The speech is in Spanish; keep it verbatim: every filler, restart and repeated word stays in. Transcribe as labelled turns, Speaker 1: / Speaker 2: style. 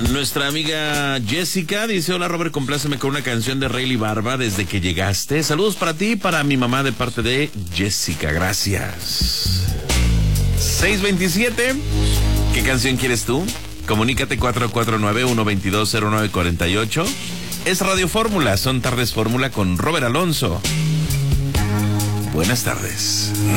Speaker 1: Nuestra amiga Jessica dice: hola Robert, compláceme con una canción de Rayleigh Barba, Desde que llegaste. Saludos para ti y para mi mamá de parte de Jessica, gracias. seis veintisiete, ¿qué canción quieres tú? Comunícate cuatro cuatro nueve, uno dos dos, cero nueve cuatro ocho. Es Radio Fórmula, son Tardes Fórmula con Robert Alonso. Buenas tardes.